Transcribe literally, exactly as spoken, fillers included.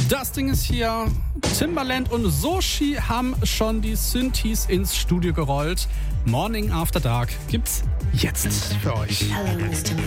Das Ding ist hier. Timbaland und Soshi haben schon die Synthes ins Studio gerollt. Morning After Dark gibt's jetzt für euch. Hello, Mister